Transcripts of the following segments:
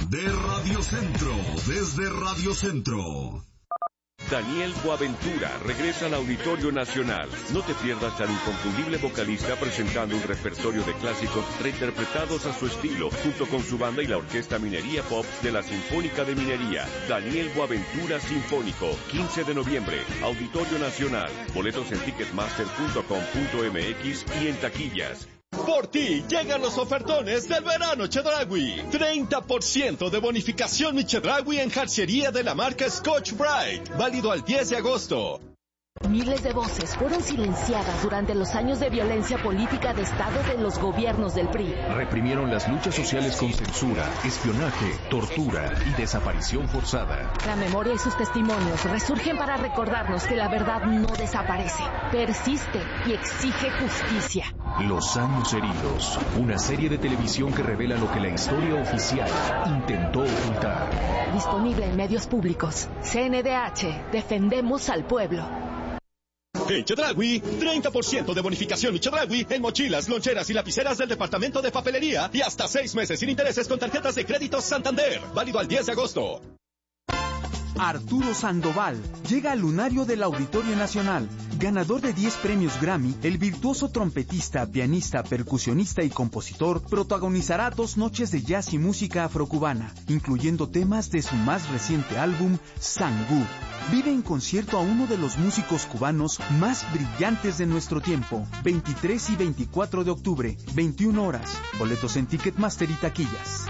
de Radio Centro, desde Radio Centro. Daniel Boaventura regresa al Auditorio Nacional. No te pierdas al inconfundible vocalista presentando un repertorio de clásicos reinterpretados a su estilo, junto con su banda y la Orquesta Minería Pop de la Sinfónica de Minería. Daniel Boaventura Sinfónico, 15 de noviembre, Auditorio Nacional. Boletos en ticketmaster.com.mx y en taquillas. Por ti llegan los ofertones del verano Chedraui. 30% de bonificación mi Chedraui en jarcería de la marca Scotch Brite. Válido al 10 de agosto. Miles de voces fueron silenciadas durante los años de violencia política de Estado de los gobiernos del PRI. Reprimieron las luchas sociales con censura, espionaje, tortura y desaparición forzada. La memoria y sus testimonios resurgen para recordarnos que la verdad no desaparece, persiste y exige justicia. Los años heridos, una serie de televisión que revela lo que la historia oficial intentó ocultar. Disponible en medios públicos. CNDH, defendemos al pueblo. En Chedraui, 30% de bonificación y Chedraui en mochilas, loncheras y lapiceras del departamento de papelería y hasta 6 meses sin intereses con tarjetas de crédito Santander. Válido al 10 de agosto. Arturo Sandoval llega al lunario del Auditorio Nacional. Ganador de 10 premios Grammy, el virtuoso trompetista, pianista, percusionista y compositor protagonizará 2 noches de jazz y música afrocubana, incluyendo temas de su más reciente álbum, Sangú. Vive en concierto a uno de los músicos cubanos más brillantes de nuestro tiempo. 23 y 24 de octubre, 21 horas. Boletos en Ticketmaster y taquillas.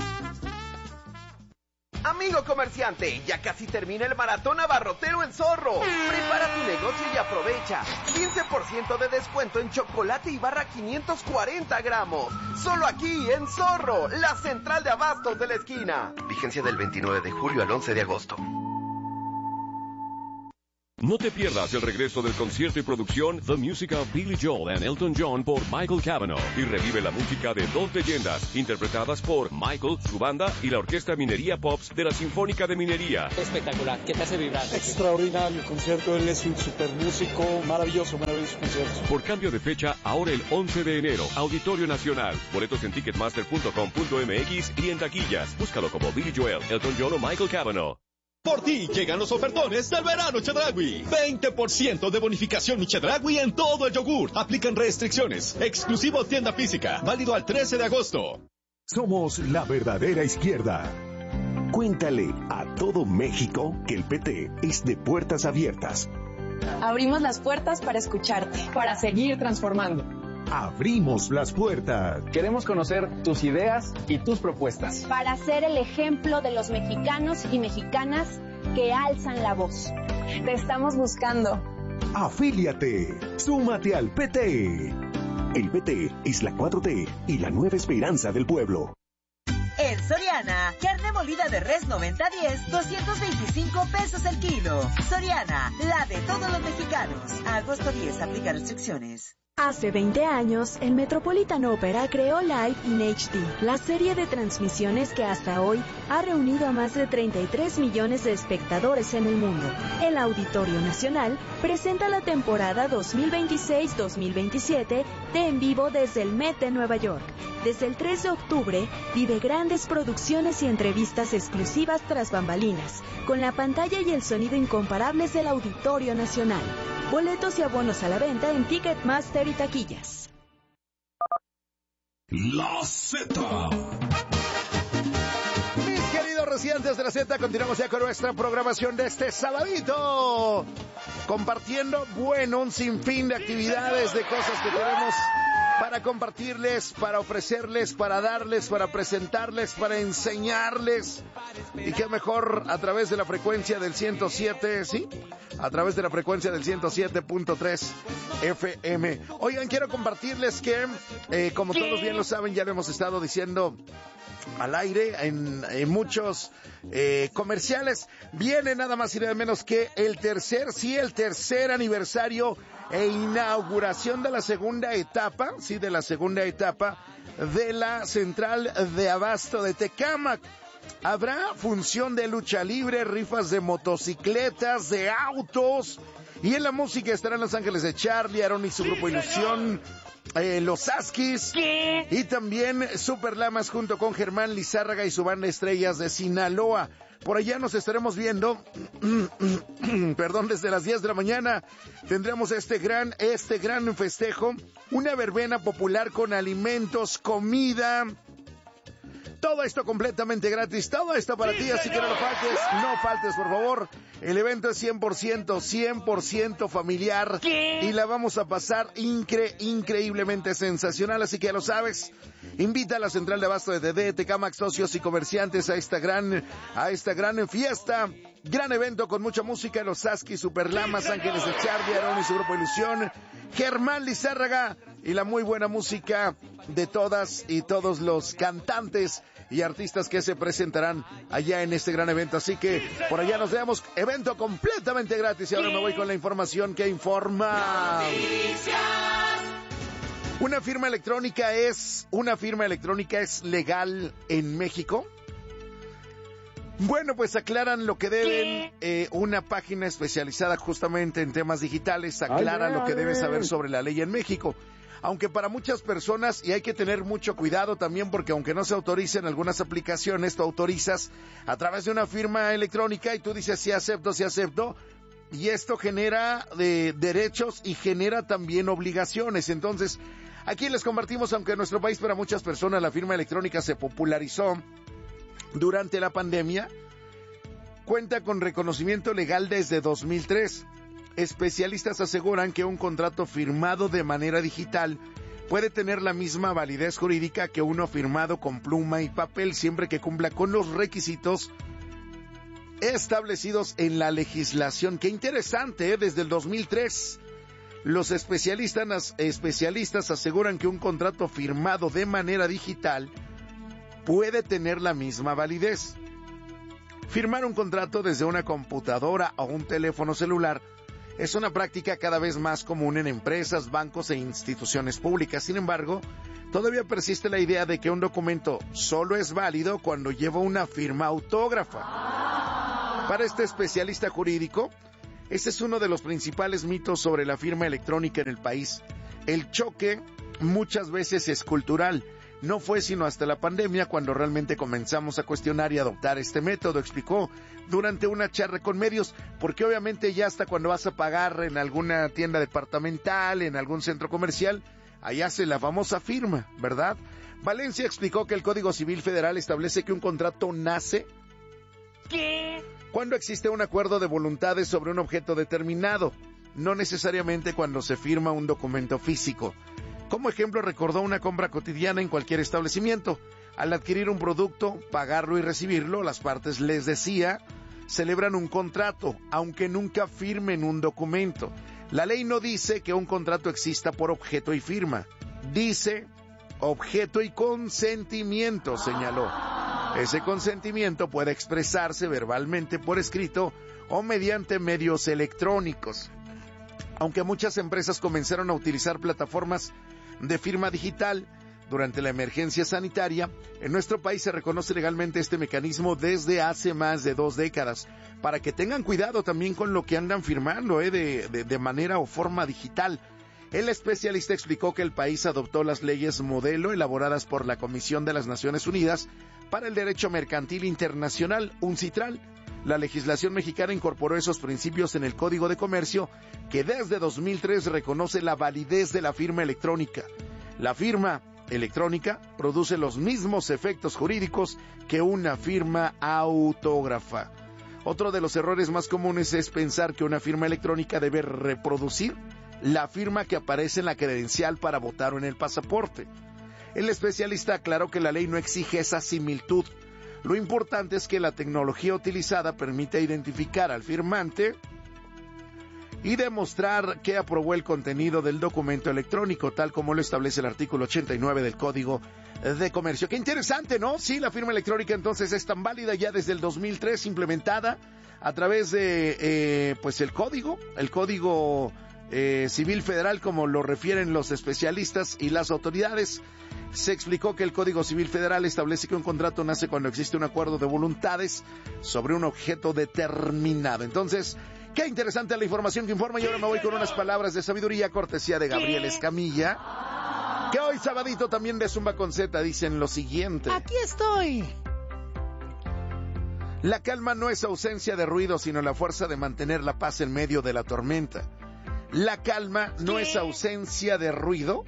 Amigo comerciante, ya casi termina el maratón abarrotero en Zorro. Prepara tu negocio y aprovecha. 15% de descuento en chocolate y barra 540 gramos. Solo aquí en Zorro, la central de abastos de la esquina. Vigencia del 29 de julio al 11 de agosto. No te pierdas el regreso del concierto y producción The Music of Billy Joel and Elton John por Michael Cavanaugh y revive la música de 2 leyendas interpretadas por Michael, su banda y la Orquesta Minería Pops de la Sinfónica de Minería. Espectacular, ¿qué te hace vibrar? Extraordinario el concierto, él es un super músico, maravilloso concierto. Por cambio de fecha, ahora el 11 de enero, Auditorio Nacional. Boletos en ticketmaster.com.mx y en taquillas. Búscalo como Billy Joel, Elton John o Michael Cavanaugh. Por ti llegan los ofertones del verano Chedraui. 20% de bonificación mi Chedraui en todo el yogur. Aplican restricciones. Exclusivo tienda física. Válido al 13 de agosto. Somos la verdadera izquierda. Cuéntale a todo México que el PT es de puertas abiertas. Abrimos las puertas para escucharte, para seguir transformando. Abrimos las puertas. Queremos conocer tus ideas y tus propuestas. Para ser el ejemplo de los mexicanos y mexicanas que alzan la voz. Te estamos buscando. Afíliate. Súmate al PT. El PT es la 4T y la nueva esperanza del pueblo. En Soriana, carne molida de res 90-10, 225 pesos el kilo. Soriana, la de todos los mexicanos. A agosto 10, aplica restricciones. Hace 20 años, el Metropolitan Opera creó Live in HD, la serie de transmisiones que hasta hoy ha reunido a más de 33 millones de espectadores en el mundo. El Auditorio Nacional presenta la temporada 2026-2027 de En Vivo desde el Met de Nueva York. Desde el 3 de octubre, vive grandes producciones y entrevistas exclusivas tras bambalinas, con la pantalla y el sonido incomparables del Auditorio Nacional. Boletos y abonos a la venta en Ticketmaster y taquillas. La Z. Mis queridos residentes de la Z, continuamos ya con nuestra programación de este sabadito. Compartiendo, un sinfín de actividades, de cosas que tenemos para compartirles, para ofrecerles, para darles, para presentarles, para enseñarles. Y qué mejor a través de la frecuencia del 107, ¿sí? A través de la frecuencia del 107.3 FM. Oigan, quiero compartirles que, como todos bien lo saben, ya lo hemos estado diciendo al aire en muchos comerciales. Viene nada más y nada menos que el tercer aniversario e inauguración de la segunda etapa, de la central de abasto de Tecámac. Habrá función de lucha libre, rifas de motocicletas, de autos Y en la música estarán Los Ángeles de Charlie, Aarón y su grupo Ilusión, Los Askis y también Super Lamas junto con Germán Lizárraga y su banda Estrellas de Sinaloa. Por allá nos estaremos viendo, desde las 10 de la mañana tendremos este gran festejo, una verbena popular con alimentos, comida. Todo esto completamente gratis, todo esto para ti, así que no faltes, por favor. El evento es 100% familiar y la vamos a pasar increíblemente sensacional, así que ya lo sabes. Invita a la central de abasto de DD, Tecamax, socios y comerciantes a esta gran fiesta. Gran evento con mucha música, Los Askis, Super Lamas, Ángeles de Charlie, Aarón y su grupo Ilusión, Germán Lizárraga y la muy buena música de todas y todos los cantantes y artistas que se presentarán allá en este gran evento. Así que por allá nos vemos, evento completamente gratis. Y ahora me voy con la información que informa. ¿Una firma electrónica es legal en México? Bueno, pues aclaran lo que deben, una página especializada justamente en temas digitales aclara lo que debes saber sobre la ley en México. Aunque para muchas personas, y hay que tener mucho cuidado también, porque aunque no se autoricen algunas aplicaciones, tú autorizas a través de una firma electrónica y tú dices sí acepto, y esto genera derechos y genera también obligaciones. Entonces, aquí les compartimos, aunque en nuestro país para muchas personas la firma electrónica se popularizó durante la pandemia, cuenta con reconocimiento legal desde 2003. Especialistas aseguran que un contrato firmado de manera digital puede tener la misma validez jurídica que uno firmado con pluma y papel, siempre que cumpla con los requisitos establecidos en la legislación. Qué interesante, desde el 2003. Los especialistas aseguran que un contrato firmado de manera digital puede tener la misma validez. Firmar un contrato desde una computadora o un teléfono celular es una práctica cada vez más común en empresas, bancos e instituciones públicas. Sin embargo, todavía persiste la idea de que un documento solo es válido cuando lleva una firma autógrafa. Para este especialista jurídico, ese es uno de los principales mitos sobre la firma electrónica en el país. El choque muchas veces es cultural. No fue sino hasta la pandemia cuando realmente comenzamos a cuestionar y adoptar este método, explicó durante una charla con medios, porque obviamente ya hasta cuando vas a pagar en alguna tienda departamental, en algún centro comercial, ahí hace la famosa firma, ¿verdad? Valencia explicó que el Código Civil Federal establece que un contrato nace cuando existe un acuerdo de voluntades sobre un objeto determinado, no necesariamente cuando se firma un documento físico. Como ejemplo, recordó una compra cotidiana en cualquier establecimiento. Al adquirir un producto, pagarlo y recibirlo, las partes, les decía, celebran un contrato, aunque nunca firmen un documento. La ley no dice que un contrato exista por objeto y firma. Dice objeto y consentimiento, señaló. Ese consentimiento puede expresarse verbalmente por escrito o mediante medios electrónicos. Aunque muchas empresas comenzaron a utilizar plataformas de firma digital durante la emergencia sanitaria, en nuestro país se reconoce legalmente este mecanismo desde hace más de 2 décadas, para que tengan cuidado también con lo que andan firmando de manera o forma digital. El especialista explicó que el país adoptó las leyes modelo elaboradas por la Comisión de las Naciones Unidas para el Derecho Mercantil Internacional, UNCITRAL. La legislación mexicana incorporó esos principios en el Código de Comercio, que desde 2003 reconoce la validez de la firma electrónica. La firma electrónica produce los mismos efectos jurídicos que una firma autógrafa. Otro de los errores más comunes es pensar que una firma electrónica debe reproducir la firma que aparece en la credencial para votar o en el pasaporte. El especialista aclaró que la ley no exige esa similitud. Lo importante es que la tecnología utilizada permite identificar al firmante y demostrar que aprobó el contenido del documento electrónico, tal como lo establece el artículo 89 del Código de Comercio. Qué interesante, ¿no? Sí, la firma electrónica entonces es tan válida ya desde el 2003, implementada a través de el Código Civil Federal, como lo refieren los especialistas y las autoridades. Se explicó que el Código Civil Federal establece que un contrato nace cuando existe un acuerdo de voluntades sobre un objeto determinado. Entonces, Qué interesante la información que informa, y ahora me voy con unas palabras de sabiduría, cortesía de Gabriel Escamilla, que hoy sabadito también de Zumba con Z dicen lo siguiente. Aquí estoy. La calma no es ausencia de ruido, sino la fuerza de mantener la paz en medio de la tormenta. La calma no es ausencia de ruido,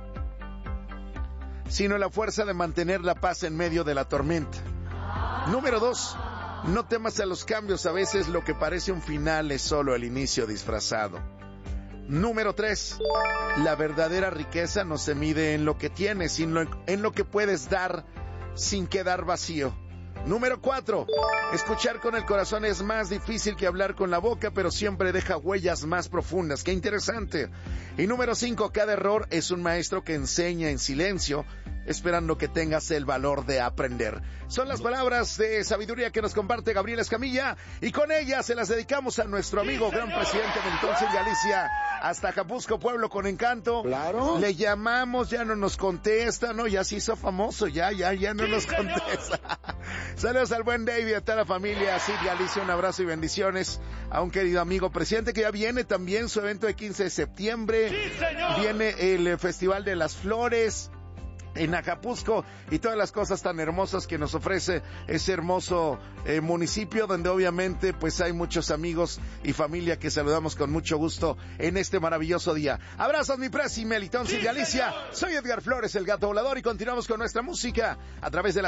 sino la fuerza de mantener la paz en medio de la tormenta. Número 2, no temas a los cambios, a veces lo que parece un final es solo el inicio disfrazado. Número 3, la verdadera riqueza no se mide en lo que tienes, sino en lo que puedes dar sin quedar vacío. Número 4, escuchar con el corazón es más difícil que hablar con la boca, pero siempre deja huellas más profundas. ¡Qué interesante! Y número 5, cada error es un maestro que enseña en silencio, esperando que tengas el valor de aprender. Son las palabras de sabiduría que nos comparte Gabriel Escamilla, y con ellas se las dedicamos a nuestro amigo, gran presidente Melitón Sin Galicia, hasta Acapulco, pueblo con encanto. Claro. Le llamamos, ya no nos contesta, ¿no? Ya se hizo famoso, ya no nos contesta. Saludos al buen David, a toda la familia Sid Galicia, un abrazo y bendiciones a un querido amigo presidente que ya viene también su evento de 15 de septiembre. ¡Sí, viene el Festival de las Flores en Acapulco y todas las cosas tan hermosas que nos ofrece ese hermoso municipio, donde obviamente pues hay muchos amigos y familia que saludamos con mucho gusto en este maravilloso día. Abrazos mi presi, Melitón Sin Galicia. Soy Edgar Flores, el gato volador, y continuamos con nuestra música a través de la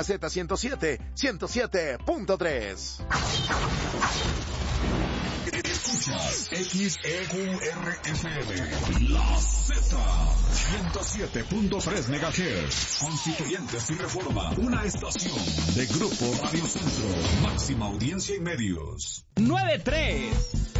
Z107.3. Escuchas XEQRFM, la Z, 107.3 MHz, Constituyentes y Reforma, una estación de Grupo Radio Centro, máxima audiencia y medios. 93.